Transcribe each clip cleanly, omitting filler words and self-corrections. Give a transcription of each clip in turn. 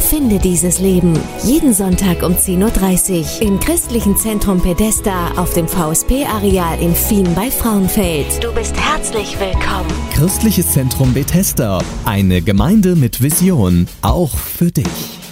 Finde dieses Leben. Jeden Sonntag um 10.30 Uhr im Christlichen Zentrum Bethesda auf dem VSP-Areal in Fien bei Frauenfeld. Du bist herzlich willkommen. Christliches Zentrum Bethesda. Eine Gemeinde mit Vision. Auch für dich.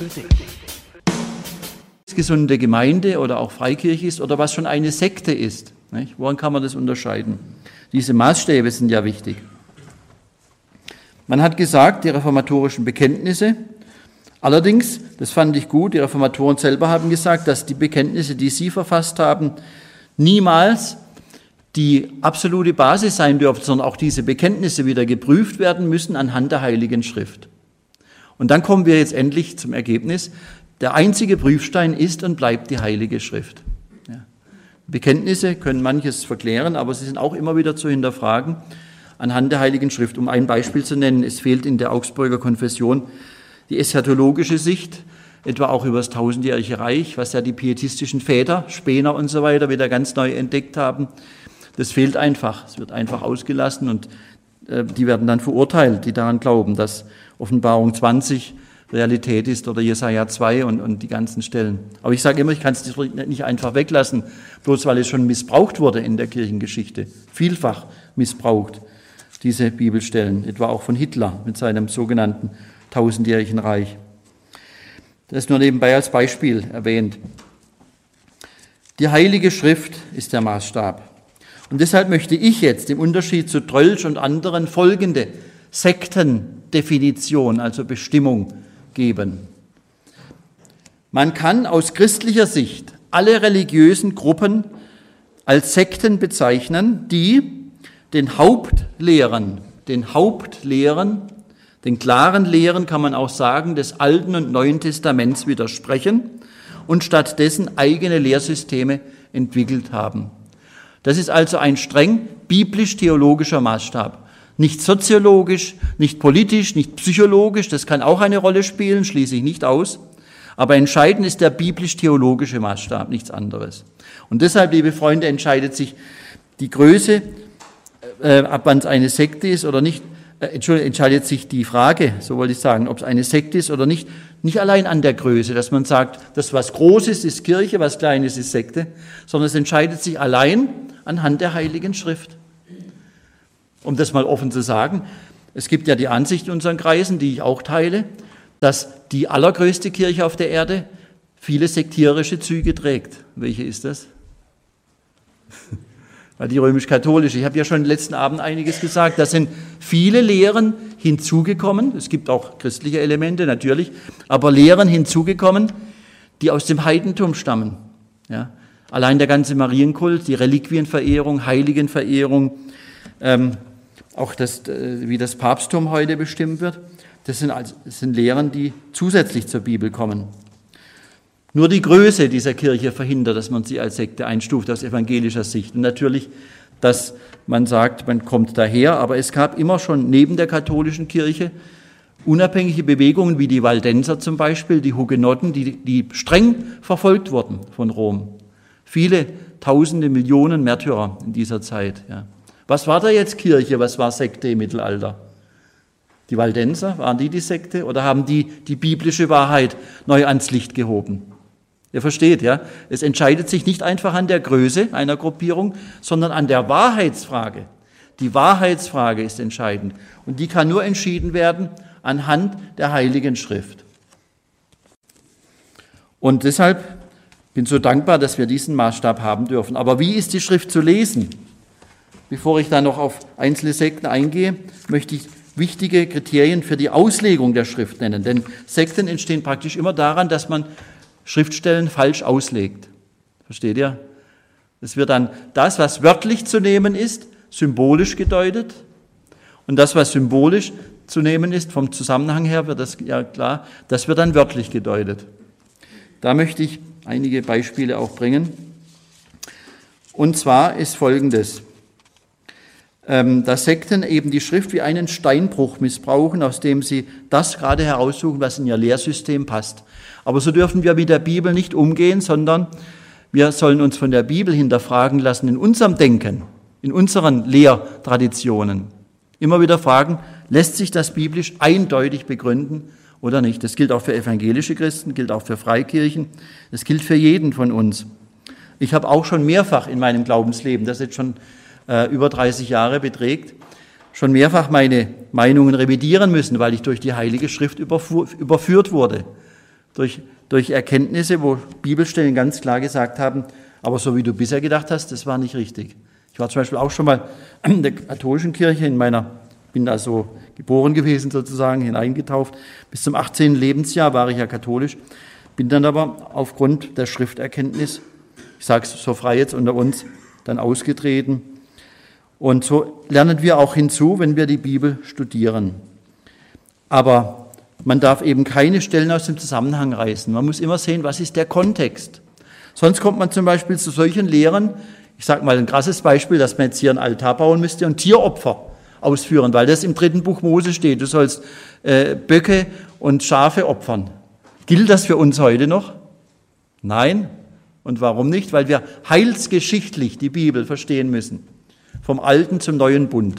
Gesunde Gemeinde oder auch Freikirche ist oder was schon eine Sekte ist. Nicht? Woran kann man das unterscheiden? Diese Maßstäbe sind ja wichtig. Man hat gesagt, die reformatorischen Bekenntnisse, allerdings, das fand ich gut, die Reformatoren selber haben gesagt, dass die Bekenntnisse, die sie verfasst haben, niemals die absolute Basis sein dürfen, sondern auch diese Bekenntnisse wieder geprüft werden müssen anhand der Heiligen Schrift. Und dann kommen wir jetzt endlich zum Ergebnis, der einzige Prüfstein ist und bleibt die Heilige Schrift. Ja. Bekenntnisse können manches verklären, aber sie sind auch immer wieder zu hinterfragen anhand der Heiligen Schrift. Um ein Beispiel zu nennen, es fehlt in der Augsburger Konfession die eschatologische Sicht, etwa auch über das tausendjährige Reich, was ja die pietistischen Väter, Spener und so weiter wieder ganz neu entdeckt haben. Das fehlt einfach, es wird einfach ausgelassen und die werden dann verurteilt, die daran glauben, dass Offenbarung 20 Realität ist oder Jesaja 2 und die ganzen Stellen. Aber ich sage immer, ich kann es nicht einfach weglassen, bloß weil es schon missbraucht wurde in der Kirchengeschichte, vielfach missbraucht, diese Bibelstellen, etwa auch von Hitler mit seinem sogenannten tausendjährigen Reich. Das ist nur nebenbei als Beispiel erwähnt. Die Heilige Schrift ist der Maßstab. Und deshalb möchte ich jetzt im Unterschied zu Trölsch und anderen folgende Sektendefinition, also Bestimmung, geben. Man kann aus christlicher Sicht alle religiösen Gruppen als Sekten bezeichnen, die den Hauptlehren, den klaren Lehren, kann man auch sagen, des Alten und Neuen Testaments widersprechen und stattdessen eigene Lehrsysteme entwickelt haben. Das ist also ein streng biblisch-theologischer Maßstab. Nicht soziologisch, nicht politisch, nicht psychologisch, das kann auch eine Rolle spielen, schließe ich nicht aus. Aber entscheidend ist der biblisch-theologische Maßstab, nichts anderes. Und deshalb, liebe Freunde, entscheidet sich die Größe, ab wann es eine Sekte ist oder nicht, entscheidet sich die Frage, so wollte ich sagen, ob es eine Sekte ist oder nicht allein an der Größe, dass man sagt, das was Großes ist Kirche, was Kleines ist Sekte, sondern es entscheidet sich allein anhand der Heiligen Schrift. Um das mal offen zu sagen, es gibt ja die Ansicht in unseren Kreisen, die ich auch teile, dass die allergrößte Kirche auf der Erde viele sektierische Züge trägt. Welche ist das? Die römisch-katholische. Ich habe ja schon letzten Abend einiges gesagt. Da sind viele Lehren hinzugekommen. Es gibt auch christliche Elemente, natürlich, aber Lehren hinzugekommen, die aus dem Heidentum stammen. Ja? Allein der ganze Marienkult, die Reliquienverehrung, Heiligenverehrung, auch das, wie das Papsttum heute bestimmt wird, das sind Lehren, die zusätzlich zur Bibel kommen. Nur die Größe dieser Kirche verhindert, dass man sie als Sekte einstuft aus evangelischer Sicht. Und natürlich, dass man sagt, man kommt daher, aber es gab immer schon neben der katholischen Kirche unabhängige Bewegungen wie die Waldenser zum Beispiel, die Hugenotten, die streng verfolgt wurden von Rom. Viele Tausende, Millionen Märtyrer in dieser Zeit. Ja. Was war da jetzt Kirche, was war Sekte im Mittelalter? Die Waldenser, waren die Sekte oder haben die biblische Wahrheit neu ans Licht gehoben? Ihr versteht, ja? Es entscheidet sich nicht einfach an der Größe einer Gruppierung, sondern an der Wahrheitsfrage. Die Wahrheitsfrage ist entscheidend und die kann nur entschieden werden anhand der Heiligen Schrift. Und deshalb bin ich so dankbar, dass wir diesen Maßstab haben dürfen. Aber wie ist die Schrift zu lesen? Bevor ich da noch auf einzelne Sekten eingehe, möchte ich wichtige Kriterien für die Auslegung der Schrift nennen. Denn Sekten entstehen praktisch immer daran, dass man Schriftstellen falsch auslegt. Versteht ihr? Es wird dann das, was wörtlich zu nehmen ist, symbolisch gedeutet. Und das, was symbolisch zu nehmen ist, vom Zusammenhang her wird das ja klar, das wird dann wörtlich gedeutet. Da möchte ich einige Beispiele auch bringen. Und zwar ist Folgendes. Dass Sekten eben die Schrift wie einen Steinbruch missbrauchen, aus dem sie das gerade heraussuchen, was in ihr Lehrsystem passt. Aber so dürfen wir mit der Bibel nicht umgehen, sondern wir sollen uns von der Bibel hinterfragen lassen in unserem Denken, in unseren Lehrtraditionen. Immer wieder fragen, lässt sich das biblisch eindeutig begründen oder nicht. Das gilt auch für evangelische Christen, gilt auch für Freikirchen, das gilt für jeden von uns. Ich habe auch schon mehrfach in meinem Glaubensleben, das jetzt schon über 30 Jahre beträgt, schon mehrfach meine Meinungen revidieren müssen, weil ich durch die Heilige Schrift überführt wurde. Durch Erkenntnisse, wo Bibelstellen ganz klar gesagt haben, aber so wie du bisher gedacht hast, das war nicht richtig. Ich war zum Beispiel auch schon mal in der katholischen Kirche, bin also geboren gewesen sozusagen, hineingetauft. Bis zum 18. Lebensjahr war ich ja katholisch, bin dann aber aufgrund der Schrifterkenntnis, ich sage es so frei jetzt unter uns, dann ausgetreten. Und so lernen wir auch hinzu, wenn wir die Bibel studieren. Aber man darf eben keine Stellen aus dem Zusammenhang reißen. Man muss immer sehen, was ist der Kontext. Sonst kommt man zum Beispiel zu solchen Lehren, ich sage mal ein krasses Beispiel, dass man jetzt hier einen Altar bauen müsste und Tieropfer ausführen, weil das im 3. Buch Mose steht. Du sollst Böcke und Schafe opfern. Gilt das für uns heute noch? Nein. Und warum nicht? Weil wir heilsgeschichtlich die Bibel verstehen müssen. Vom Alten zum Neuen Bund.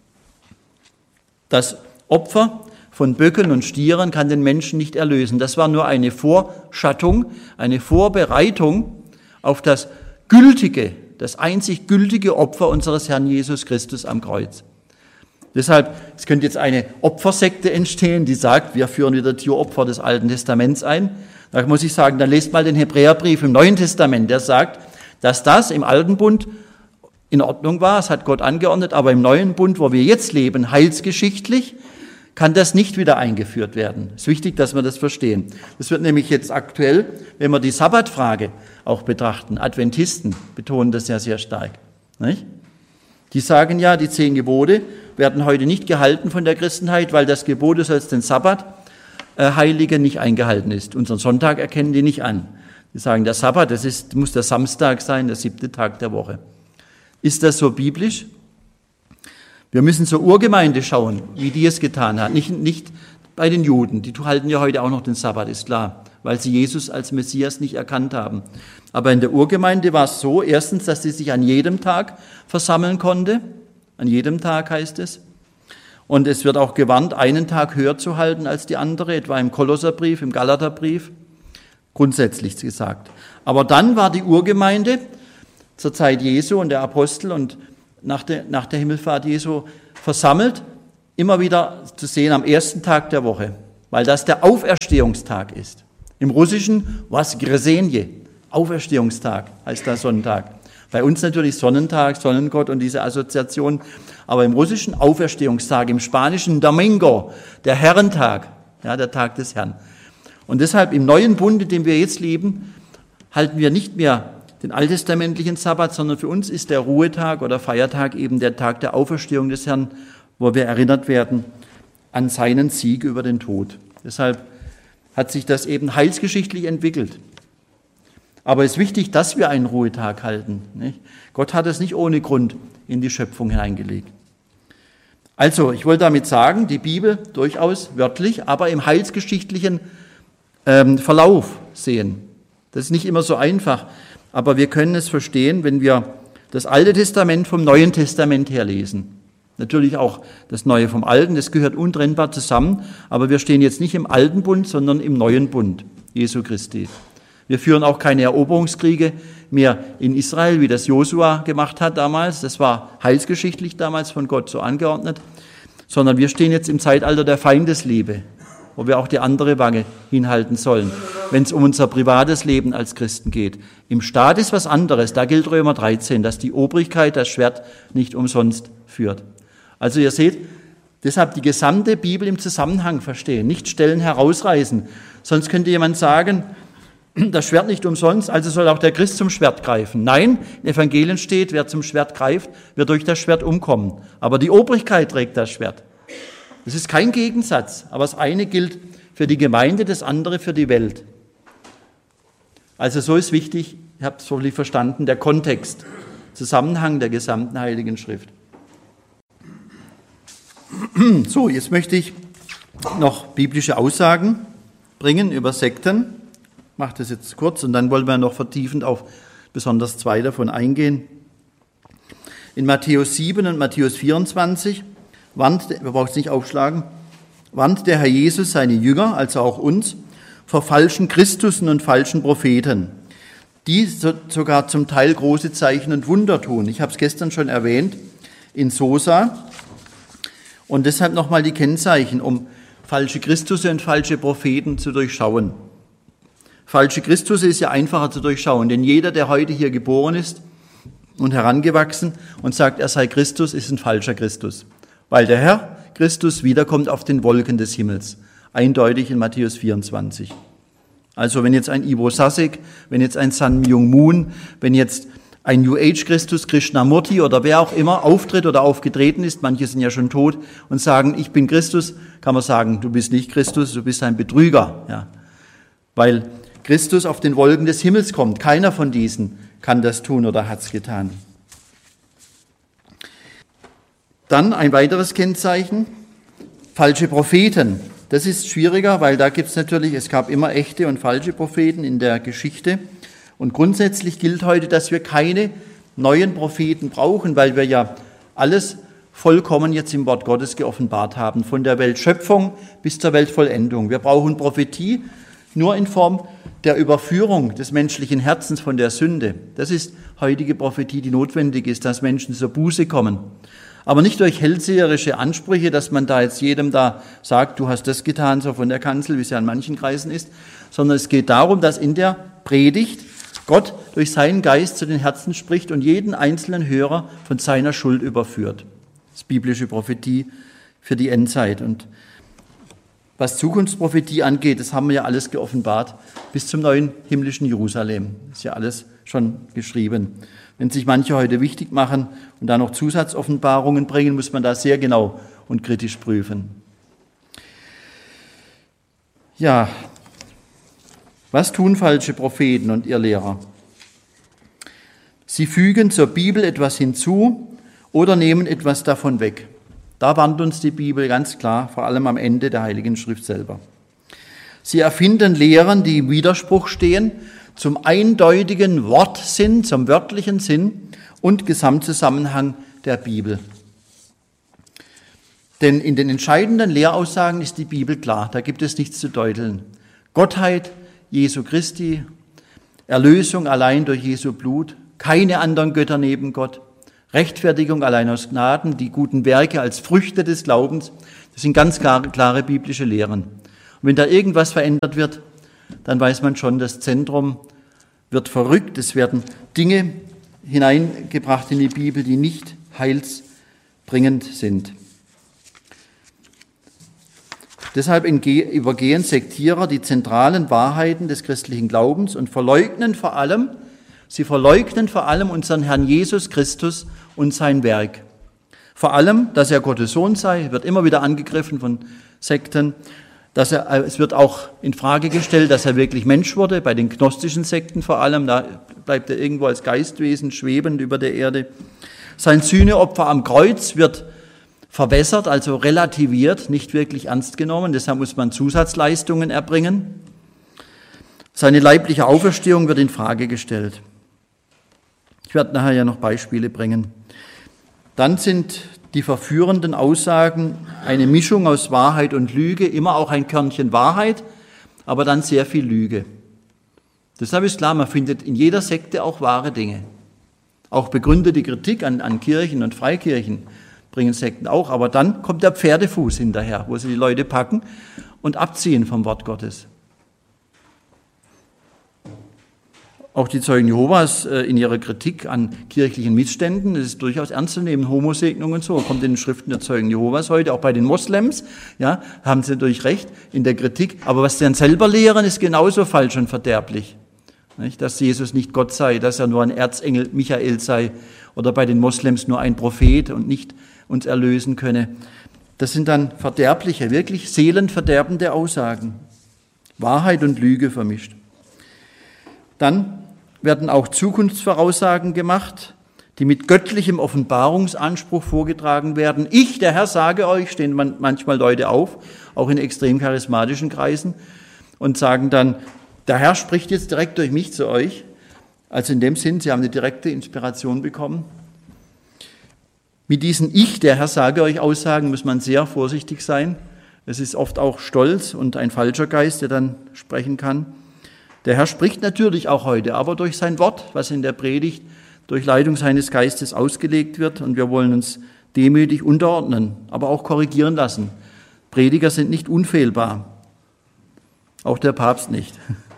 Das Opfer von Böcken und Stieren kann den Menschen nicht erlösen. Das war nur eine Vorschattung, eine Vorbereitung auf das gültige, das einzig gültige Opfer unseres Herrn Jesus Christus am Kreuz. Deshalb, es könnte jetzt eine Opfersekte entstehen, die sagt, wir führen wieder Tieropfer des Alten Testaments ein. Da muss ich sagen, dann lest mal den Hebräerbrief im Neuen Testament, der sagt, dass das im Alten Bund in Ordnung war, es hat Gott angeordnet, aber im Neuen Bund, wo wir jetzt leben, heilsgeschichtlich, kann das nicht wieder eingeführt werden. Es ist wichtig, dass wir das verstehen. Das wird nämlich jetzt aktuell, wenn wir die Sabbatfrage auch betrachten. Adventisten betonen das ja sehr stark. Nicht? Die sagen ja, die 10 Gebote werden heute nicht gehalten von der Christenheit, weil das Gebot, du sollst den Sabbat heiligen, nicht eingehalten ist. Unseren Sonntag erkennen die nicht an. Die sagen, der Sabbat, muss der Samstag sein, der 7. Tag der Woche. Ist das so biblisch? Wir müssen zur Urgemeinde schauen, wie die es getan hat. Nicht bei den Juden, die halten ja heute auch noch den Sabbat, ist klar, weil sie Jesus als Messias nicht erkannt haben. Aber in der Urgemeinde war es so, erstens, dass sie sich an jedem Tag versammeln konnte. An jedem Tag heißt es. Und es wird auch gewarnt, einen Tag höher zu halten als die andere, etwa im Kolosserbrief, im Galaterbrief, grundsätzlich gesagt. Aber dann war die Urgemeinde zur Zeit Jesu und der Apostel und nach der Himmelfahrt Jesu versammelt, immer wieder zu sehen am ersten Tag der Woche, weil das der Auferstehungstag ist. Im Russischen Воскресенье, Auferstehungstag heißt das Sonntag. Bei uns natürlich Sonnentag, Sonnengott und diese Assoziation, aber im Russischen Auferstehungstag, im Spanischen Domingo, der Herrentag, ja, der Tag des Herrn. Und deshalb im neuen Bund, in dem wir jetzt leben, halten wir nicht mehr den alttestamentlichen Sabbat, sondern für uns ist der Ruhetag oder Feiertag eben der Tag der Auferstehung des Herrn, wo wir erinnert werden an seinen Sieg über den Tod. Deshalb hat sich das eben heilsgeschichtlich entwickelt. Aber es ist wichtig, dass wir einen Ruhetag halten. Nicht? Gott hat es nicht ohne Grund in die Schöpfung hineingelegt. Also, ich wollte damit sagen, die Bibel durchaus wörtlich, aber im heilsgeschichtlichen Verlauf sehen. Das ist nicht immer so einfach, aber wir können es verstehen, wenn wir das Alte Testament vom Neuen Testament her lesen. Natürlich auch das Neue vom Alten, das gehört untrennbar zusammen, aber wir stehen jetzt nicht im Alten Bund, sondern im Neuen Bund Jesu Christi. Wir führen auch keine Eroberungskriege mehr in Israel, wie das Josua gemacht hat damals. Das war heilsgeschichtlich damals von Gott so angeordnet, sondern wir stehen jetzt im Zeitalter der Feindesliebe, wo wir auch die andere Wange hinhalten sollen, wenn es um unser privates Leben als Christen geht. Im Staat ist was anderes, da gilt Römer 13, dass die Obrigkeit das Schwert nicht umsonst führt. Also ihr seht, deshalb die gesamte Bibel im Zusammenhang verstehen, nicht Stellen herausreißen. Sonst könnte jemand sagen, das Schwert nicht umsonst, also soll auch der Christ zum Schwert greifen. Nein, in Evangelien steht, wer zum Schwert greift, wird durch das Schwert umkommen. Aber die Obrigkeit trägt das Schwert. Das ist kein Gegensatz, aber das eine gilt für die Gemeinde, das andere für die Welt. Also so ist wichtig, ich habe es wirklich verstanden, der Kontext, Zusammenhang der gesamten Heiligen Schrift. So, jetzt möchte ich noch biblische Aussagen bringen über Sekten. Ich mache das jetzt kurz und dann wollen wir noch vertiefend auf besonders 2 davon eingehen. In Matthäus 7 und Matthäus 24 wir brauchen es nicht aufschlagen, warnt der Herr Jesus seine Jünger, also auch uns, vor falschen Christusen und falschen Propheten, die sogar zum Teil große Zeichen und Wunder tun. Ich habe es gestern schon erwähnt, in Sosa. Und deshalb nochmal die Kennzeichen, um falsche Christusse und falsche Propheten zu durchschauen. Falsche Christusse ist ja einfacher zu durchschauen, denn jeder, der heute hier geboren ist und herangewachsen und sagt, er sei Christus, ist ein falscher Christus. Weil der Herr Christus wiederkommt auf den Wolken des Himmels. Eindeutig in Matthäus 24. Also wenn jetzt ein Ivo Sasek, wenn jetzt ein Sun Myung Moon, wenn jetzt ein New Age Christus, Krishnamurti oder wer auch immer auftritt oder aufgetreten ist, manche sind ja schon tot, und sagen, ich bin Christus, kann man sagen, du bist nicht Christus, du bist ein Betrüger. Ja. Weil Christus auf den Wolken des Himmels kommt. Keiner von diesen kann das tun oder hat es getan. Dann ein weiteres Kennzeichen, falsche Propheten. Das ist schwieriger, weil da gibt es natürlich, es gab immer echte und falsche Propheten in der Geschichte. Und grundsätzlich gilt heute, dass wir keine neuen Propheten brauchen, weil wir ja alles vollkommen jetzt im Wort Gottes geoffenbart haben, von der Weltschöpfung bis zur Weltvollendung. Wir brauchen Prophetie nur in Form der Überführung des menschlichen Herzens von der Sünde. Das ist heutige Prophetie, die notwendig ist, dass Menschen zur Buße kommen. Aber nicht durch hellseherische Ansprüche, dass man da jetzt jedem da sagt, du hast das getan, so von der Kanzel, wie es ja in manchen Kreisen ist, sondern es geht darum, dass in der Predigt Gott durch seinen Geist zu den Herzen spricht und jeden einzelnen Hörer von seiner Schuld überführt. Das ist biblische Prophetie für die Endzeit. Und was Zukunftsprophetie angeht, das haben wir ja alles geoffenbart, bis zum neuen himmlischen Jerusalem. Das ist ja alles schon geschrieben. Wenn sich manche heute wichtig machen und da noch Zusatzoffenbarungen bringen, muss man da sehr genau und kritisch prüfen. Ja, was tun falsche Propheten und Irrlehrer? Sie fügen zur Bibel etwas hinzu oder nehmen etwas davon weg. Da warnt uns die Bibel ganz klar, vor allem am Ende der Heiligen Schrift selber. Sie erfinden Lehren, die im Widerspruch stehen zum eindeutigen Wortsinn, zum wörtlichen Sinn und Gesamtzusammenhang der Bibel. Denn in den entscheidenden Lehraussagen ist die Bibel klar, da gibt es nichts zu deuteln. Gottheit Jesu Christi, Erlösung allein durch Jesu Blut, keine anderen Götter neben Gott, Rechtfertigung allein aus Gnaden, die guten Werke als Früchte des Glaubens, das sind ganz klare biblische Lehren. Und wenn da irgendwas verändert wird, dann weiß man schon, das Zentrum wird verrückt, es werden Dinge hineingebracht in die Bibel, die nicht heilsbringend sind. Deshalb übergehen Sektierer die zentralen Wahrheiten des christlichen Glaubens und verleugnen vor allem unseren Herrn Jesus Christus und sein Werk. Vor allem, dass er Gottes Sohn sei, wird immer wieder angegriffen von Sekten. Es wird auch in Frage gestellt, dass er wirklich Mensch wurde, bei den gnostischen Sekten vor allem, da bleibt er irgendwo als Geistwesen schwebend über der Erde. Sein Sühneopfer am Kreuz wird verwässert, also relativiert, nicht wirklich ernst genommen, deshalb muss man Zusatzleistungen erbringen. Seine leibliche Auferstehung wird in Frage gestellt. Ich werde nachher ja noch Beispiele bringen. Dann sind die verführenden Aussagen eine Mischung aus Wahrheit und Lüge, immer auch ein Körnchen Wahrheit, aber dann sehr viel Lüge. Deshalb ist klar, man findet in jeder Sekte auch wahre Dinge. Auch begründete Kritik an Kirchen und Freikirchen bringen Sekten auch, aber dann kommt der Pferdefuß hinterher, wo sie die Leute packen und abziehen vom Wort Gottes. Auch die Zeugen Jehovas in ihrer Kritik an kirchlichen Missständen, das ist durchaus ernst zu nehmen, Homosegnung und so, kommt in den Schriften der Zeugen Jehovas heute, auch bei den Moslems, ja, haben sie natürlich recht in der Kritik, aber was sie dann selber lehren, ist genauso falsch und verderblich. Nicht? Dass Jesus nicht Gott sei, dass er nur ein Erzengel Michael sei oder bei den Moslems nur ein Prophet und nicht uns erlösen könne. Das sind dann verderbliche, wirklich seelenverderbende Aussagen. Wahrheit und Lüge vermischt. Dann werden auch Zukunftsvoraussagen gemacht, die mit göttlichem Offenbarungsanspruch vorgetragen werden. Ich, der Herr, sage euch, stehen manchmal Leute auf, auch in extrem charismatischen Kreisen, und sagen dann, der Herr spricht jetzt direkt durch mich zu euch. Also in dem Sinn, sie haben eine direkte Inspiration bekommen. Mit diesen Ich, der Herr sage euch Aussagen, muss man sehr vorsichtig sein. Es ist oft auch Stolz und ein falscher Geist, der dann sprechen kann. Der Herr spricht natürlich auch heute, aber durch sein Wort, was in der Predigt durch Leitung seines Geistes ausgelegt wird. Und wir wollen uns demütig unterordnen, aber auch korrigieren lassen. Prediger sind nicht unfehlbar. Auch der Papst nicht.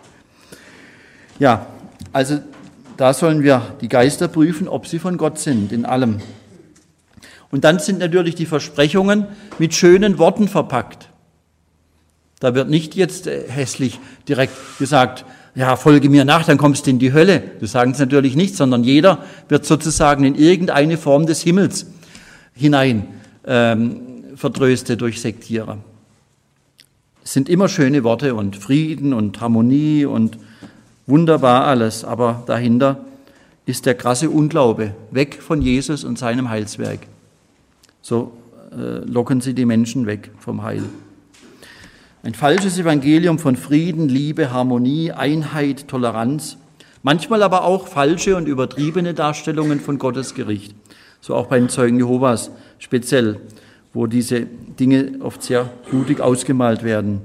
Ja, also da sollen wir die Geister prüfen, ob sie von Gott sind, in allem. Und dann sind natürlich die Versprechungen mit schönen Worten verpackt. Da wird nicht jetzt hässlich direkt gesagt, ja, folge mir nach, dann kommst du in die Hölle. Das sagen sie natürlich nicht, sondern jeder wird sozusagen in irgendeine Form des Himmels hinein vertröstet durch Sektierer. Es sind immer schöne Worte und Frieden und Harmonie und wunderbar alles, aber dahinter ist der krasse Unglaube, weg von Jesus und seinem Heilswerk. So locken sie die Menschen weg vom Heil. Ein falsches Evangelium von Frieden, Liebe, Harmonie, Einheit, Toleranz, manchmal aber auch falsche und übertriebene Darstellungen von Gottes Gericht. So auch bei den Zeugen Jehovas speziell, wo diese Dinge oft sehr blutig ausgemalt werden.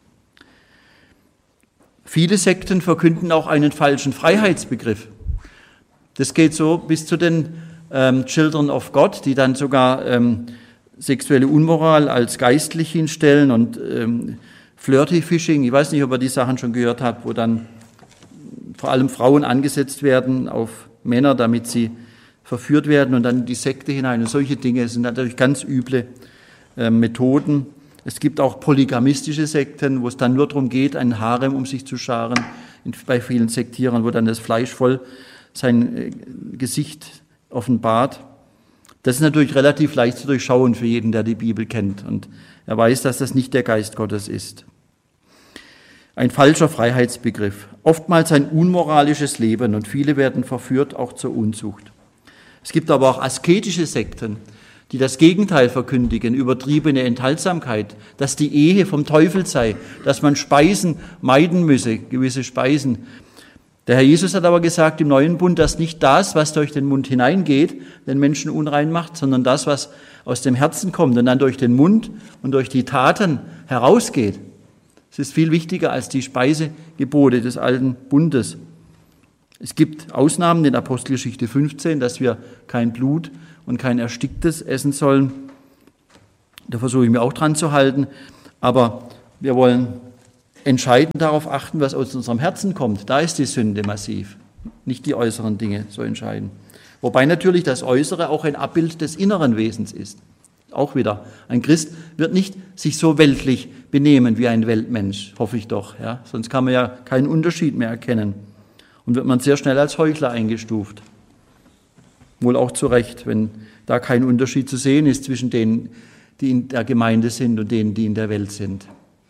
Viele Sekten verkünden auch einen falschen Freiheitsbegriff. Das geht so bis zu den Children of God, die dann sogar sexuelle Unmoral als geistlich hinstellen und Flirty Fishing, ich weiß nicht, ob ihr die Sachen schon gehört habt, wo dann vor allem Frauen angesetzt werden auf Männer, damit sie verführt werden und dann in die Sekte hinein. Und solche Dinge sind natürlich ganz üble Methoden. Es gibt auch polygamistische Sekten, wo es dann nur darum geht, einen Harem um sich zu scharen, bei vielen Sektierern, wo dann das Fleisch voll sein Gesicht offenbart. Das ist natürlich relativ leicht zu durchschauen für jeden, der die Bibel kennt. Und er weiß, dass das nicht der Geist Gottes ist. Ein falscher Freiheitsbegriff. Oftmals ein unmoralisches Leben und viele werden verführt, auch zur Unzucht. Es gibt aber auch asketische Sekten, die das Gegenteil verkündigen, übertriebene Enthaltsamkeit, dass die Ehe vom Teufel sei, dass man Speisen meiden müsse, gewisse Speisen. Der Herr Jesus hat aber gesagt im Neuen Bund, dass nicht das, was durch den Mund hineingeht, den Menschen unrein macht, sondern das, was aus dem Herzen kommt und dann durch den Mund und durch die Taten herausgeht. Es ist viel wichtiger als die Speisegebote des alten Bundes. Es gibt Ausnahmen in Apostelgeschichte 15, dass wir kein Blut und kein Ersticktes essen sollen. Da versuche ich mir auch dran zu halten. Aber wir wollen entscheidend darauf achten, was aus unserem Herzen kommt. Da ist die Sünde massiv, nicht die äußeren Dinge so entscheidend. Wobei natürlich das Äußere auch ein Abbild des inneren Wesens ist. Auch wieder, ein Christ wird nicht sich so weltlich benehmen wie ein Weltmensch, hoffe ich doch. Ja? Sonst kann man ja keinen Unterschied mehr erkennen. Und wird man sehr schnell als Heuchler eingestuft. Wohl auch zu Recht, wenn da kein Unterschied zu sehen ist zwischen denen, die in der Gemeinde sind und denen, die in der Welt sind.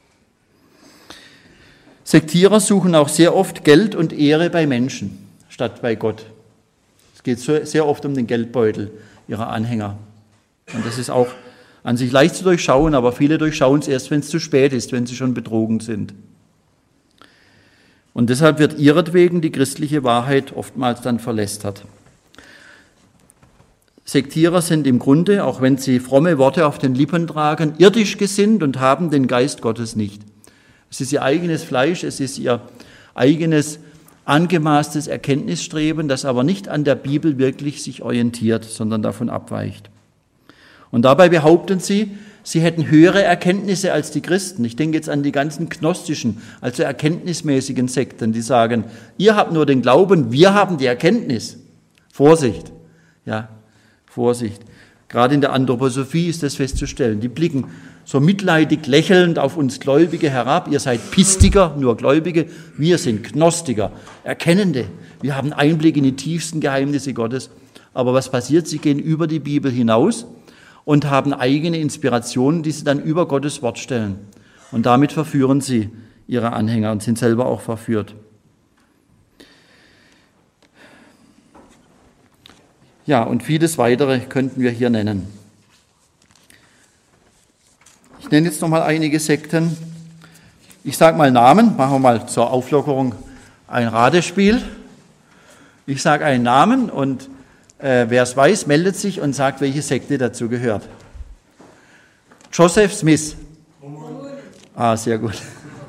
Sektierer suchen auch sehr oft Geld und Ehre bei Menschen statt bei Gott. Es geht sehr oft um den Geldbeutel ihrer Anhänger. Und das ist auch an sich leicht zu durchschauen, aber viele durchschauen es erst, wenn es zu spät ist, wenn sie schon betrogen sind. Und deshalb wird ihretwegen die christliche Wahrheit oftmals dann verlästert. Sektierer sind im Grunde, auch wenn sie fromme Worte auf den Lippen tragen, irdisch gesinnt und haben den Geist Gottes nicht. Es ist ihr eigenes Fleisch, es ist ihr eigenes angemaßtes Erkenntnisstreben, das aber nicht an der Bibel wirklich sich orientiert, sondern davon abweicht. Und dabei behaupten sie, sie hätten höhere Erkenntnisse als die Christen. Ich denke jetzt an die ganzen gnostischen, also erkenntnismäßigen Sekten, die sagen, ihr habt nur den Glauben, wir haben die Erkenntnis. Vorsicht, ja, Vorsicht. Gerade in der Anthroposophie ist das festzustellen. Die blicken so mitleidig lächelnd auf uns Gläubige herab. Ihr seid Pistiker, nur Gläubige. Wir sind Gnostiker, Erkennende. Wir haben Einblick in die tiefsten Geheimnisse Gottes. Aber was passiert? Sie gehen über die Bibel hinaus und haben eigene Inspirationen, die sie dann über Gottes Wort stellen. Und damit verführen sie ihre Anhänger und sind selber auch verführt. Ja, und vieles weitere könnten wir hier nennen. Ich nenne jetzt nochmal einige Sekten. Ich sage mal Namen, machen wir mal zur Auflockerung ein Ratespiel. Ich sage einen Namen und Wer es weiß, meldet sich und sagt, welche Sekte dazu gehört. Joseph Smith. Ah, sehr gut.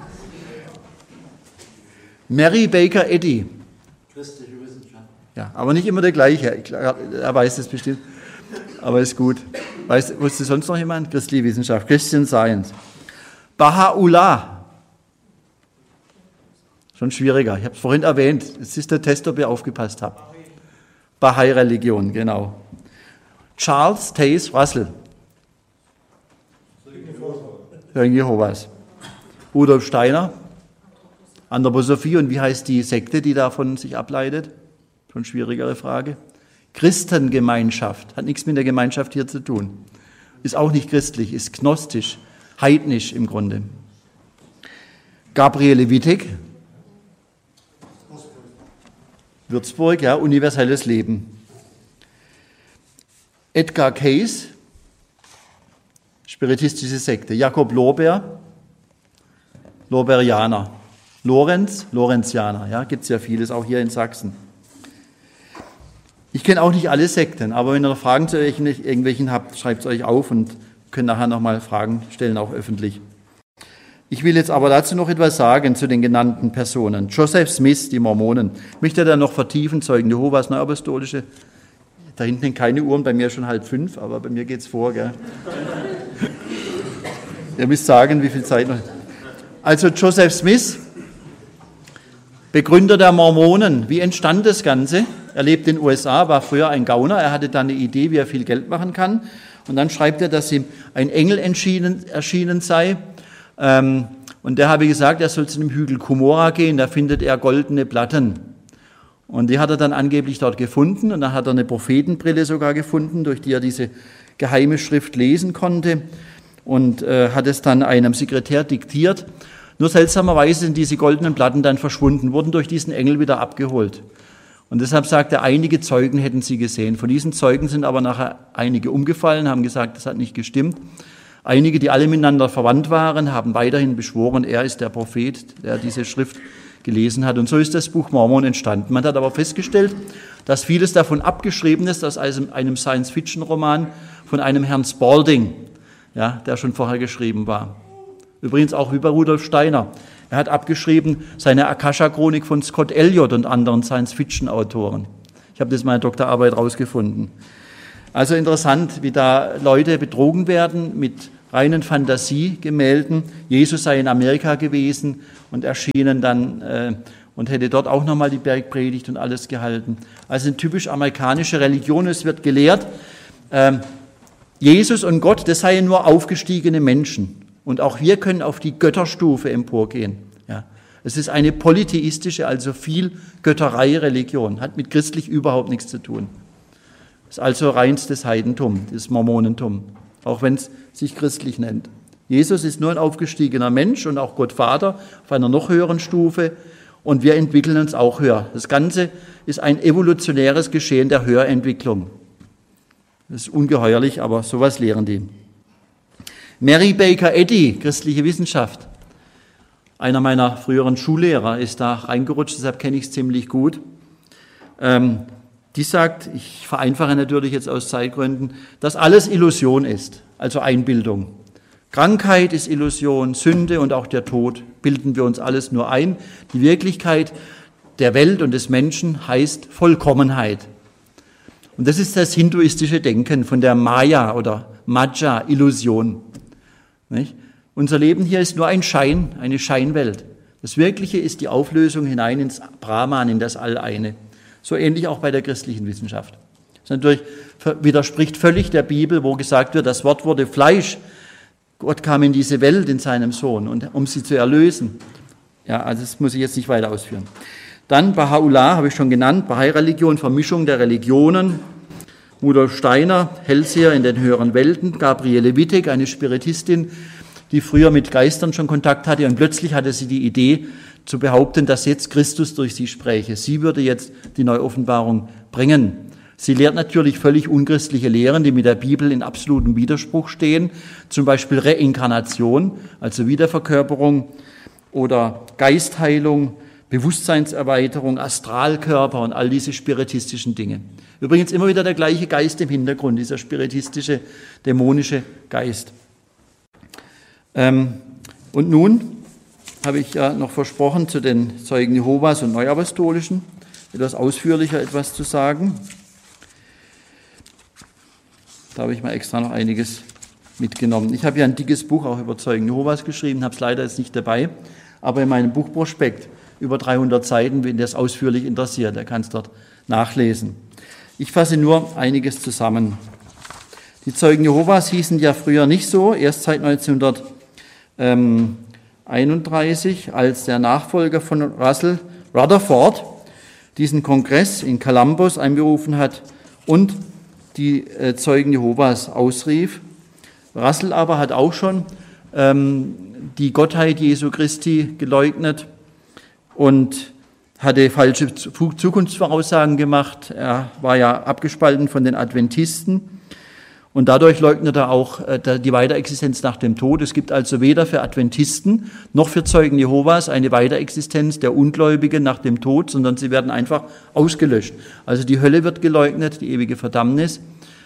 Mary Baker Eddy. Christliche Wissenschaft. Ja, aber nicht immer der gleiche. Er weiß es bestimmt. Aber ist gut. Wusste sonst noch jemand? Christliche Wissenschaft, Christian Science. Baha'u'llah. Schon schwieriger. Ich habe es vorhin erwähnt. Es ist der Test, ob ihr aufgepasst habt. Bahai-Religion, genau. Charles Taze Russell. Zeugen Jehovas. Rudolf Steiner. Anthroposophie. Und wie heißt die Sekte, die davon sich ableitet? Schon schwierigere Frage. Christengemeinschaft. Hat nichts mit der Gemeinschaft hier zu tun. Ist auch nicht christlich, ist gnostisch, heidnisch im Grunde. Gabriele Wittig. Würzburg, ja, universelles Leben. Edgar Cayce, spiritistische Sekte. Jakob Lorber, Lorberianer. Lorenz, Lorenzianer, ja, gibt es ja vieles, auch hier in Sachsen. Ich kenne auch nicht alle Sekten, aber wenn ihr noch Fragen zu irgendwelchen habt, schreibt es euch auf und könnt nachher nochmal Fragen stellen, auch öffentlich. Ich will jetzt aber dazu noch etwas sagen zu den genannten Personen. Joseph Smith, die Mormonen. Möchte er noch vertiefen, Zeugen Jehovas, Neuapostolische? Da hinten keine Uhren, bei mir schon 4:30, aber bei mir geht's vor, gell? Ihr müsst sagen, wie viel Zeit noch. Also Joseph Smith, Begründer der Mormonen. Wie entstand das Ganze? Er lebt in den USA, war früher ein Gauner. Er hatte dann eine Idee, wie er viel Geld machen kann. Und dann schreibt er, dass ihm ein Engel erschienen sei. Und der habe gesagt, er soll zu dem Hügel Cumorah gehen, da findet er goldene Platten. Und die hat er dann angeblich dort gefunden. Und dann hat er eine Prophetenbrille sogar gefunden, durch die er diese geheime Schrift lesen konnte. Und hat es dann einem Sekretär diktiert. Nur seltsamerweise sind diese goldenen Platten dann verschwunden, wurden durch diesen Engel wieder abgeholt. Und deshalb sagt er, einige Zeugen hätten sie gesehen. Von diesen Zeugen sind aber nachher einige umgefallen, haben gesagt, das hat nicht gestimmt. Einige, die alle miteinander verwandt waren, haben weiterhin beschworen, er ist der Prophet, der diese Schrift gelesen hat. Und so ist das Buch Mormon entstanden. Man hat aber festgestellt, dass vieles davon abgeschrieben ist aus einem Science-Fiction-Roman von einem Herrn Spalding, ja, der schon vorher geschrieben war. Übrigens auch wie bei Rudolf Steiner. Er hat abgeschrieben seine Akasha-Chronik von Scott Elliott und anderen Science-Fiction-Autoren. Ich habe das in meiner Doktorarbeit rausgefunden. Also interessant, wie da Leute betrogen werden mit reinen Fantasiegemälden. Jesus sei in Amerika gewesen und erschienen dann und hätte dort auch nochmal die Bergpredigt und alles gehalten. Also eine typisch amerikanische Religion. Es wird gelehrt, Jesus und Gott, das seien nur aufgestiegene Menschen. Und auch wir können auf die Götterstufe emporgehen. Ja. Es ist eine polytheistische, also viel Götterei-Religion, hat mit christlich überhaupt nichts zu tun. Es ist also reinstes Heidentum, das Mormonentum, auch wenn es sich christlich nennt. Jesus ist nur ein aufgestiegener Mensch und auch Gott Vater auf einer noch höheren Stufe und wir entwickeln uns auch höher. Das Ganze ist ein evolutionäres Geschehen der Höherentwicklung. Das ist ungeheuerlich, aber sowas lehren die. Mary Baker Eddy, christliche Wissenschaft. Einer meiner früheren Schullehrer ist da reingerutscht, deshalb kenne ich es ziemlich gut. Die sagt, ich vereinfache natürlich jetzt aus Zeitgründen, dass alles Illusion ist, also Einbildung. Krankheit ist Illusion, Sünde und auch der Tod bilden wir uns alles nur ein. Die Wirklichkeit der Welt und des Menschen heißt Vollkommenheit. Und das ist das hinduistische Denken von der Maya oder Maja, Illusion. Nicht? Unser Leben hier ist nur ein Schein, eine Scheinwelt. Das Wirkliche ist die Auflösung hinein ins Brahman, in das All-Eine. So ähnlich auch bei der christlichen Wissenschaft. Das natürlich widerspricht völlig der Bibel, wo gesagt wird, das Wort wurde Fleisch. Gott kam in diese Welt in seinem Sohn, um sie zu erlösen. Ja, also das muss ich jetzt nicht weiter ausführen. Dann Baha'u'llah, habe ich schon genannt, Bahai-Religion, Vermischung der Religionen. Rudolf Steiner, Hellseher in den höheren Welten, Gabriele Wittig, eine Spiritistin, die früher mit Geistern schon Kontakt hatte und plötzlich hatte sie die Idee zu behaupten, dass jetzt Christus durch sie spräche. Sie würde jetzt die Neuoffenbarung bringen. Sie lehrt natürlich völlig unchristliche Lehren, die mit der Bibel in absolutem Widerspruch stehen, zum Beispiel Reinkarnation, also Wiederverkörperung oder Geistheilung, Bewusstseinserweiterung, Astralkörper und all diese spiritistischen Dinge. Übrigens immer wieder der gleiche Geist im Hintergrund, dieser spiritistische, dämonische Geist. Und nun habe ich ja noch versprochen, zu den Zeugen Jehovas und Neuapostolischen etwas ausführlicher etwas zu sagen. Da habe ich mal extra noch einiges mitgenommen. Ich habe ja ein dickes Buch auch über Zeugen Jehovas geschrieben, habe es leider jetzt nicht dabei, aber in meinem Buchprospekt über 300 Seiten, wenn das ausführlich interessiert, der kann es dort nachlesen. Ich fasse nur einiges zusammen. Die Zeugen Jehovas hießen ja früher nicht so, erst seit 1931, als der Nachfolger von Russell Rutherford diesen Kongress in Columbus einberufen hat und die Zeugen Jehovas ausrief. Russell aber hat auch schon die Gottheit Jesu Christi geleugnet und hatte falsche Zukunftsvoraussagen gemacht. Er war ja abgespalten von den Adventisten und dadurch leugnet er auch die Weiterexistenz nach dem Tod. Es gibt also weder für Adventisten noch für Zeugen Jehovas eine Weiterexistenz der Ungläubigen nach dem Tod, sondern sie werden einfach ausgelöscht. Also die Hölle wird geleugnet, die ewige Verdammnis.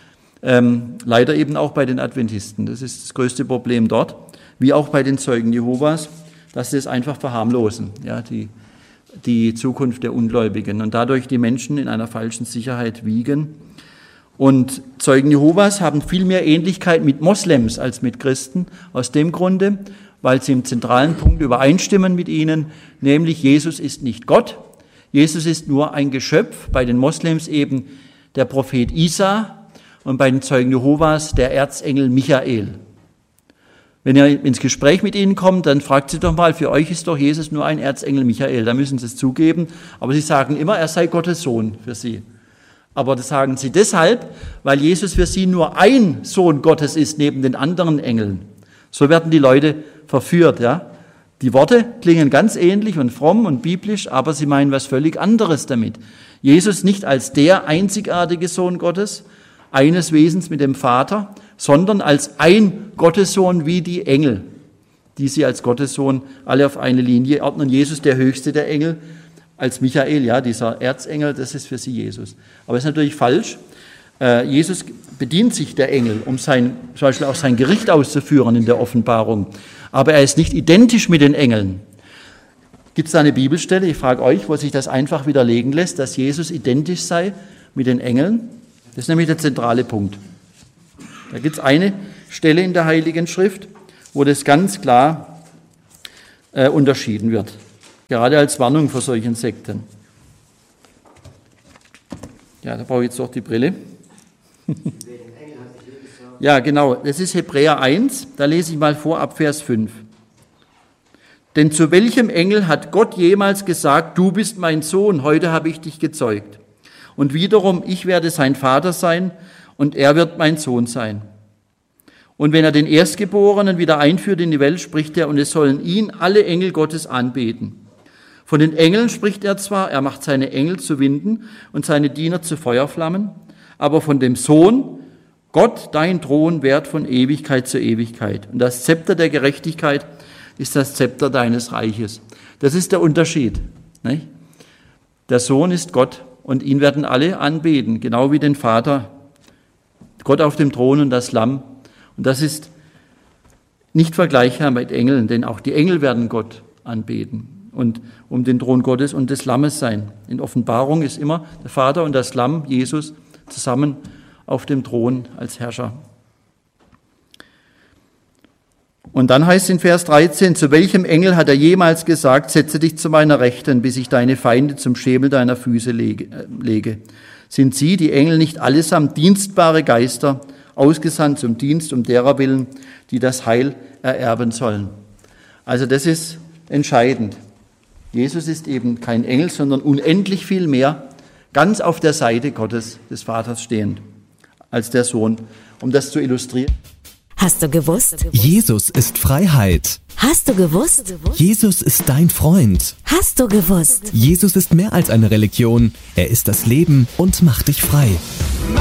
Leider eben auch bei den Adventisten. Das ist das größte Problem dort, wie auch bei den Zeugen Jehovas, dass sie es einfach verharmlosen, ja, die Zukunft der Ungläubigen und dadurch die Menschen in einer falschen Sicherheit wiegen. Und Zeugen Jehovas haben viel mehr Ähnlichkeit mit Moslems als mit Christen, aus dem Grunde, weil sie im zentralen Punkt übereinstimmen mit ihnen, nämlich Jesus ist nicht Gott, Jesus ist nur ein Geschöpf, bei den Moslems eben der Prophet Isa und bei den Zeugen Jehovas der Erzengel Michael. Wenn ihr ins Gespräch mit ihnen kommt, dann fragt sie doch mal, für euch ist doch Jesus nur ein Erzengel Michael, da müssen sie es zugeben, aber sie sagen immer, er sei Gottes Sohn für sie. Aber das sagen sie deshalb, weil Jesus für sie nur ein Sohn Gottes ist, neben den anderen Engeln. So werden die Leute verführt, ja. Die Worte klingen ganz ähnlich und fromm und biblisch, aber sie meinen was völlig anderes damit. Jesus nicht als der einzigartige Sohn Gottes, eines Wesens mit dem Vater, sondern als ein Gottessohn wie die Engel, die sie als Gottessohn alle auf eine Linie ordnen. Jesus, der höchste der Engel, als Michael, ja, dieser Erzengel, das ist für sie Jesus. Aber es ist natürlich falsch. Jesus bedient sich der Engel, um zum Beispiel auch sein Gericht auszuführen in der Offenbarung. Aber er ist nicht identisch mit den Engeln. Gibt es da eine Bibelstelle, ich frage euch, wo sich das einfach widerlegen lässt, dass Jesus identisch sei mit den Engeln? Das ist nämlich der zentrale Punkt. Da gibt es eine Stelle in der Heiligen Schrift, wo das ganz klar unterschieden wird. Gerade als Warnung vor solchen Sekten. Ja, da brauche ich jetzt doch die Brille. Ja, genau, das ist Hebräer 1, da lese ich mal vor ab Vers 5. Denn zu welchem Engel hat Gott jemals gesagt, du bist mein Sohn, heute habe ich dich gezeugt? Und wiederum, ich werde sein Vater sein und er wird mein Sohn sein. Und wenn er den Erstgeborenen wieder einführt in die Welt, spricht er, und es sollen ihn alle Engel Gottes anbeten. Von den Engeln spricht er zwar, er macht seine Engel zu Winden und seine Diener zu Feuerflammen, aber von dem Sohn, Gott, dein Thron währt von Ewigkeit zu Ewigkeit. Und das Zepter der Gerechtigkeit ist das Zepter deines Reiches. Das ist der Unterschied, nicht? Der Sohn ist Gott und ihn werden alle anbeten, genau wie den Vater, Gott auf dem Thron und das Lamm. Und das ist nicht vergleichbar mit Engeln, denn auch die Engel werden Gott anbeten und um den Thron Gottes und des Lammes sein. In Offenbarung ist immer der Vater und das Lamm, Jesus, zusammen auf dem Thron als Herrscher. Und dann heißt es in Vers 13, zu welchem Engel hat er jemals gesagt, setze dich zu meiner Rechten, bis ich deine Feinde zum Schemel deiner Füße lege? Sind sie, die Engel, nicht allesamt dienstbare Geister, ausgesandt zum Dienst um derer willen, die das Heil ererben sollen? Also das ist entscheidend. Jesus ist eben kein Engel, sondern unendlich viel mehr, ganz auf der Seite Gottes, des Vaters stehend, als der Sohn, um das zu illustrieren. Hast du gewusst? Jesus ist Freiheit. Hast du gewusst? Jesus ist dein Freund. Hast du gewusst? Jesus ist mehr als eine Religion. Er ist das Leben und macht dich frei.